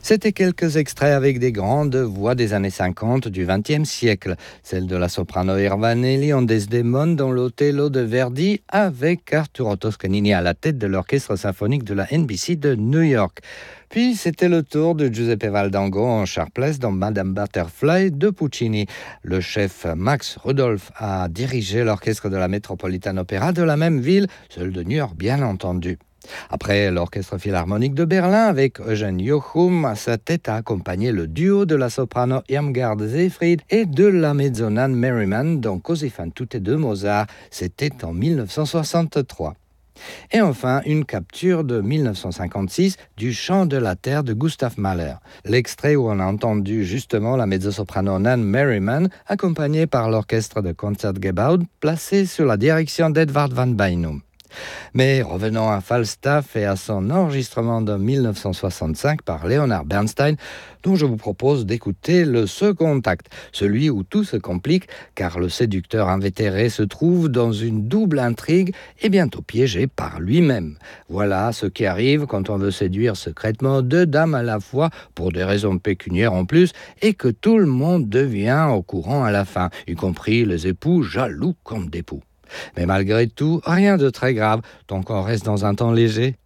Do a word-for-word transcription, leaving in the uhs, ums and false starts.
C'était quelques extraits avec des grandes voix des années cinquante du vingtième siècle. Celle de la soprano Irvanelli en Desdemone dans l'Othello de Verdi avec Arturo Toscanini à la tête de l'orchestre symphonique de la N B C de New York. Puis c'était le tour de Giuseppe Valdango en Sharpless dans Madame Butterfly de Puccini. Le chef Max Rudolph a dirigé l'orchestre de la Metropolitan Opera de la même ville, celle de New York bien entendu. Après, l'Orchestre Philharmonique de Berlin, avec Eugène Jochum à sa tête, a accompagné le duo de la soprano Irmgard Seefried et de la mezzonane Merriman dans Così fan tutte de Mozart. C'était en dix-neuf cent soixante-trois. Et enfin, une capture de dix-neuf cent cinquante-six du Chant de la Terre de Gustav Mahler. L'extrait où on a entendu justement la mezzo-soprano Nan Merriman, accompagnée par l'orchestre de Concertgebouw, placé sous la direction d'Edvard van Beinum. Mais revenons à Falstaff et à son enregistrement de dix-neuf cent soixante-cinq par Leonard Bernstein, dont je vous propose d'écouter le second acte, celui où tout se complique, car le séducteur invétéré se trouve dans une double intrigue et bientôt piégé par lui-même. Voilà ce qui arrive quand on veut séduire secrètement deux dames à la fois, pour des raisons pécuniaires en plus, et que tout le monde devient au courant à la fin, y compris les époux jaloux comme des poux. Mais malgré tout, rien de très grave, tant qu'on reste dans un temps léger.